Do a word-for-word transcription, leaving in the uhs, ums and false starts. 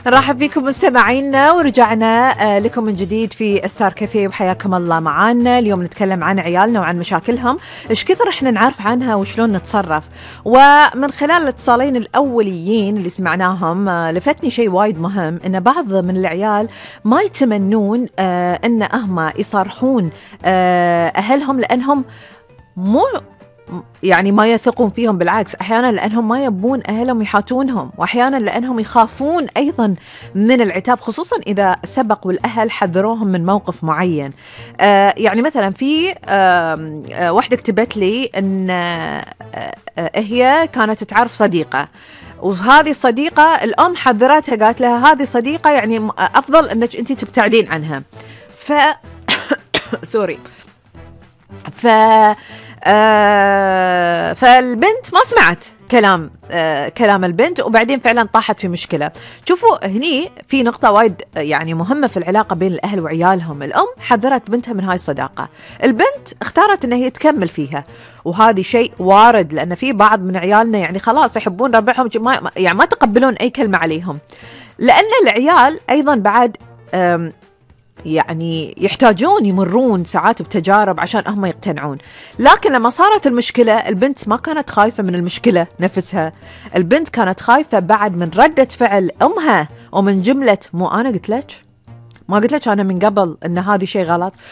نرحب فيكم مستمعينا ورجعنا لكم من جديد في ستار كافيه وحياكم الله معانا. اليوم نتكلم عن عيالنا وعن مشاكلهم، ايش كثر احنا نعرف عنها وشلون نتصرف. ومن خلال الاتصالين الاوليين اللي سمعناهم لفتني شيء وايد مهم، ان بعض من العيال ما يتمنون ان هم يصارحون اهلهم لانهم مو يعني ما يثقون فيهم، بالعكس أحيانا لأنهم ما يبون أهلهم يحاتونهم، وأحيانا لأنهم يخافون أيضا من العتاب، خصوصا إذا سبق والأهل حذروهم من موقف معين. آه يعني مثلا في آه آه واحدة كتبت لي أن آه آه هي كانت تعرف صديقة، وهذه الصديقة الأم حذرتها، قالت لها هذه صديقة يعني أفضل أنك أنت تبتعدين عنها. ف سوري ف آه فالبنت ما سمعت كلام آه كلام البنت، وبعدين فعلا طاحت في مشكلة. شوفوا هني في نقطة وايد يعني مهمة في العلاقة بين الأهل وعيالهم. الأم حذرت بنتها من هاي الصداقة، البنت اختارت أنها هي تكمل فيها، وهذا شيء وارد، لأن في بعض من عيالنا يعني خلاص يحبون ربعهم، ما يعني ما تقبلون أي كلمة عليهم، لأن العيال أيضا بعد يعني يحتاجون يمرون ساعات بتجارب عشان هم يقتنعون. لكن لما صارت المشكلة، البنت ما كانت خايفة من المشكلة نفسها، البنت كانت خايفة بعد من ردة فعل أمها، ومن جملة مو أنا قلت لك، ما قلت لك أنا من قبل أن هذا شيء غلط.